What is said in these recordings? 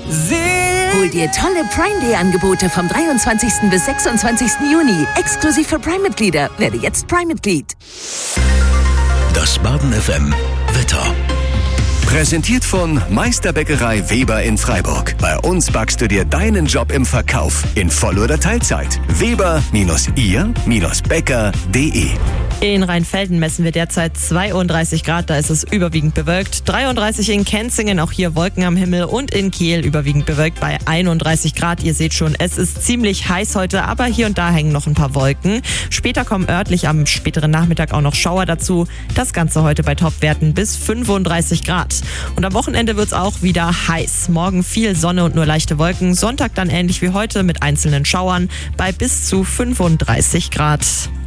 Hol dir tolle Prime-Day-Angebote vom 23. bis 26. Juni. Exklusiv für Prime-Mitglieder. Werde jetzt Prime-Mitglied. Das Baden FM Wetter. Präsentiert von Meisterbäckerei Weber in Freiburg. Bei uns backst du dir deinen Job im Verkauf in Voll- oder Teilzeit. Weber-ihr-bäcker.de. In Rheinfelden messen wir derzeit 32 Grad, da ist es überwiegend bewölkt. 33 in Kenzingen, auch hier Wolken am Himmel, und in Kehl überwiegend bewölkt bei 31 Grad. Ihr seht schon, es ist ziemlich heiß heute, aber hier und da hängen noch ein paar Wolken. Später kommen örtlich am späteren Nachmittag auch noch Schauer dazu. Das Ganze heute bei Topwerten bis 35 Grad. Und am Wochenende wird es auch wieder heiß. Morgen viel Sonne und nur leichte Wolken. Sonntag dann ähnlich wie heute mit einzelnen Schauern bei bis zu 35 Grad.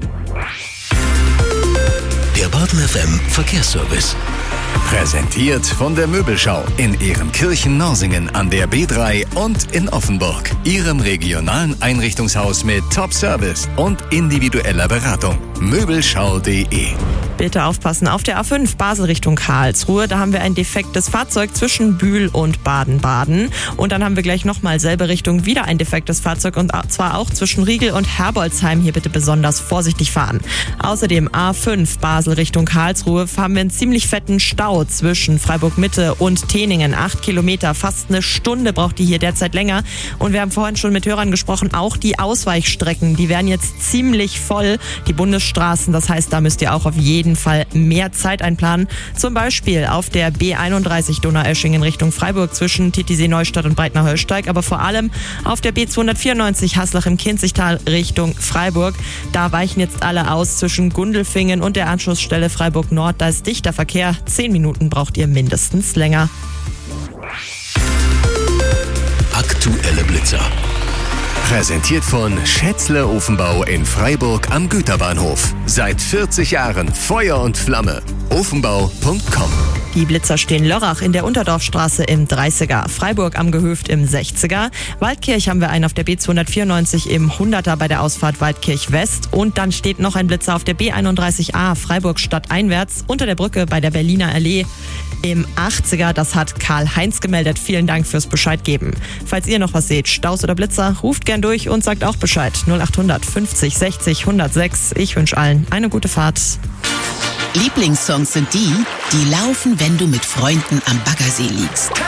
Der Baden FM Verkehrsservice. Präsentiert von der Möbelschau in Ehrenkirchen-Norsingen an der B3 und in Offenburg. Ihrem regionalen Einrichtungshaus mit Top-Service und individueller Beratung. Möbelschau.de. Bitte aufpassen, auf der A5 Basel Richtung Karlsruhe, da haben wir ein defektes Fahrzeug zwischen Bühl und Baden-Baden. Und dann haben wir gleich nochmal selbe Richtung wieder ein defektes Fahrzeug, und zwar auch zwischen Riegel und Herbolzheim. Hier bitte besonders vorsichtig fahren. Außerdem A5 Basel Richtung Karlsruhe haben wir einen ziemlich fetten Stau zwischen Freiburg-Mitte und Teningen. 8 Kilometer, fast eine Stunde braucht die hier derzeit länger. Und wir haben vorhin schon mit Hörern gesprochen, auch die Ausweichstrecken, die werden jetzt ziemlich voll. Die Bundesstraßen, das heißt, da müsst ihr auch auf jeden Fall mehr Zeit einplanen. Zum Beispiel auf der B31 Donaueschingen Richtung Freiburg zwischen Titisee-Neustadt und Breitner-Holsteig, aber vor allem auf der B294 Haslach im Kinzigtal Richtung Freiburg. Da weichen jetzt alle aus zwischen Gundelfingen und der Anschlussstelle Freiburg Nord. Da ist dichter Verkehr. 10 Minuten braucht ihr mindestens länger. Aktuelle Blitzer. Präsentiert von Schätzle Ofenbau in Freiburg am Güterbahnhof. Seit 40 Jahren Feuer und Flamme. Ofenbau.com. Die Blitzer stehen Lörrach in der Unterdorfstraße im 30er, Freiburg am Gehöft im 60er, Waldkirch haben wir einen auf der B294 im 100er bei der Ausfahrt Waldkirch West, und dann steht noch ein Blitzer auf der B31A Freiburg stadteinwärts unter der Brücke bei der Berliner Allee im 80er. Das hat Karl-Heinz gemeldet. Vielen Dank fürs Bescheid geben. Falls ihr noch was seht, Staus oder Blitzer, ruft gern durch und sagt auch Bescheid. 0800 50 60 106. Ich wünsche allen eine gute Fahrt. Lieblingssongs sind die, die laufen, wenn du mit Freunden am Baggersee liegst.